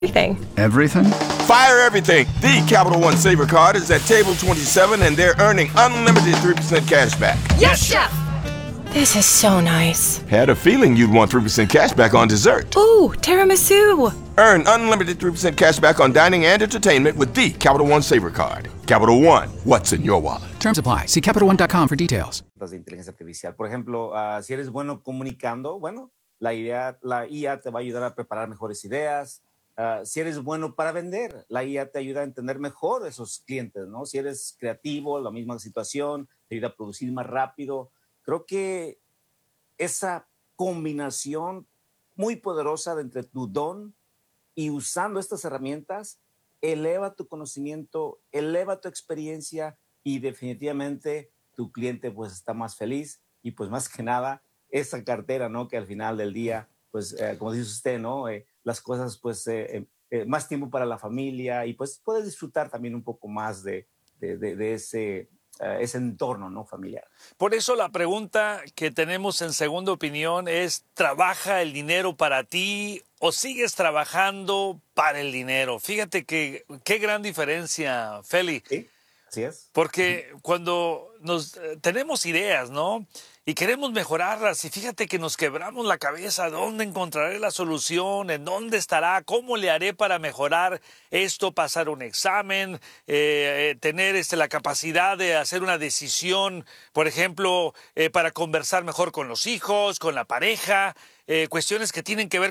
Everything. Everything? Fire everything. The Capital One Saver Card is at table 27 and they're earning unlimited 3% cash back. Yes, Chef! This is so nice. Had a feeling you'd want 3% cash back on dessert. Ooh, tiramisu! Earn unlimited 3% cash back on dining and entertainment with the Capital One Saver Card. Capital One, what's in your wallet? Terms apply. See CapitalOne.com for details. De inteligencia artificial. Por ejemplo, si eres bueno comunicando, bueno, la IA te va a ayudar a preparar mejores ideas. Si eres bueno para vender, la IA te ayuda a entender mejor esos clientes, ¿no? Si eres creativo, la misma situación, te ayuda a producir más rápido. Creo que esa combinación muy poderosa de entre tu don y usando estas herramientas eleva tu conocimiento, eleva tu experiencia y definitivamente tu cliente pues está más feliz y pues más que nada esa cartera, ¿no? Que al final del día, pues como dice usted, ¿no? Las cosas pues más tiempo para la familia y pues puedes disfrutar también un poco más de ese entorno, ¿no? Familiar. Por eso la pregunta que tenemos en Segunda Opinión es: ¿trabaja el dinero para ti o sigues trabajando para el dinero? Fíjate que qué gran diferencia, Feli. Sí, así es. Porque cuando tenemos ideas, ¿no? Y queremos mejorarlas, y fíjate que nos quebramos la cabeza: ¿dónde encontraré la solución? ¿En dónde estará? ¿Cómo le haré para mejorar esto? Pasar un examen, tener la capacidad de hacer una decisión, por ejemplo, para conversar mejor con los hijos, con la pareja, cuestiones que tienen que ver